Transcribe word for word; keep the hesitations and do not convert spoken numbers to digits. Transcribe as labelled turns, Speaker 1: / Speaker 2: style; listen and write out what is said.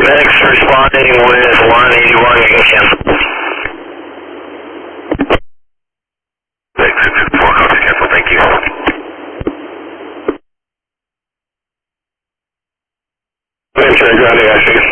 Speaker 1: medics responding with one eighty-one, you can cancel. six six six four, copy, cancel, thank you. Make sure I got the